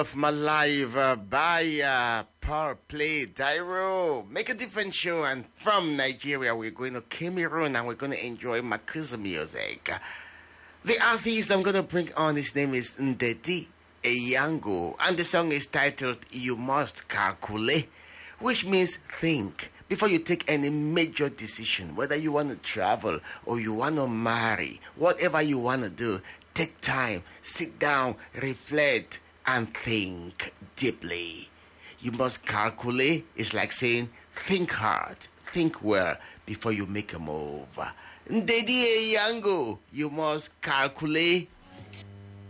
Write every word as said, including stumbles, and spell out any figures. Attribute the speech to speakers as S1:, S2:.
S1: of my life uh, by uh, Power Play Dairo. Make a different show, and from Nigeria we're going to Cameroon and we're going to enjoy Makuza music. The artist I'm going to bring on, his name is Ndedi Eyango, and the song is titled You Must Calculate, which means think before you take any major decision, whether you want to travel or you want to marry, whatever you want to do. Take time, sit down, reflect, and think deeply. You must calculate. It's like saying, think hard, think well before you make a move. Ndedi Eyango, you must calculate.